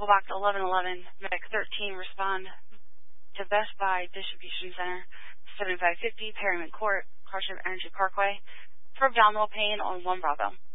Box 1111, Medic 13, respond to Best Buy Distribution Center, 7550 Perryman Court, Carship Energy Parkway, for abdominal pain on 1 Bravo.